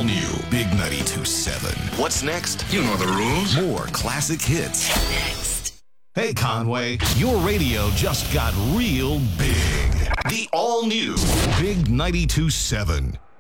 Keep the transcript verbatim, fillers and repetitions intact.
all-new Big ninety-two point seven. What's next? You know the rules. More classic hits. Next. Hey, Conway, your radio just got real big. The all-new Big ninety-two point seven.